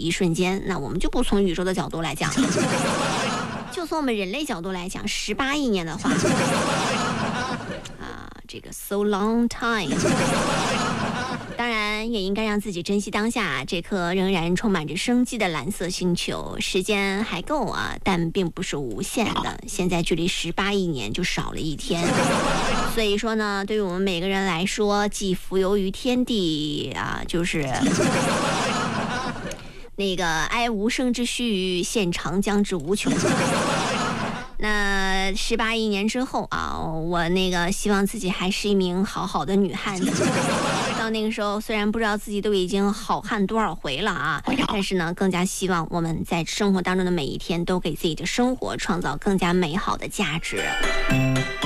一瞬间。那我们就不从宇宙的角度来讲，就从我们人类角度来讲，18亿年的话，这个 so long time。当然也应该让自己珍惜当下这颗仍然充满着生机的蓝色星球。时间还够啊，但并不是无限的。现在距离18亿年就少了一天，所以说呢，对于我们每个人来说，既浮游于天地就是那个哀无声之须舧，长江之无穷。那18亿年之后我那个希望自己还是一名好好的女汉子。到那个时候，虽然不知道自己都已经好汉多少回了但是呢，更加希望我们在生活当中的每一天都给自己的生活创造更加美好的价值。